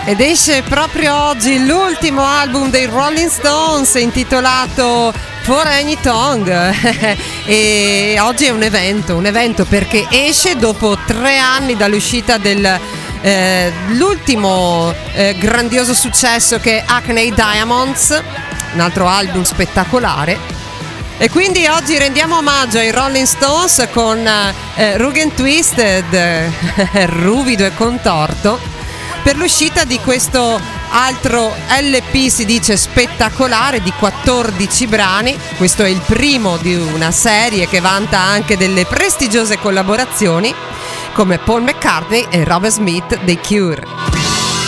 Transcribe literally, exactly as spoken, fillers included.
Ed esce proprio oggi l'ultimo album dei Rolling Stones intitolato For Any Tongue e oggi è un evento, un evento perché esce dopo tre anni dall'uscita del eh, l'ultimo eh, grandioso successo che è Hackney Diamonds, un altro album spettacolare. E quindi oggi rendiamo omaggio ai Rolling Stones con eh, Rugged Twisted, ruvido e contorto, per l'uscita di questo altro L P, si dice spettacolare, di quattordici brani. Questo è il primo di una serie che vanta anche delle prestigiose collaborazioni come Paul McCartney e Robert Smith dei Cure.